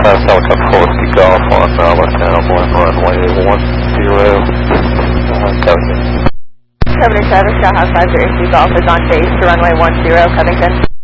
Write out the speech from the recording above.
Helicopter 4 Whiskey Golf on West Hamlin, runway 10, Covington. 77, Sky High 50 Golf is on base to runway 10, Covington.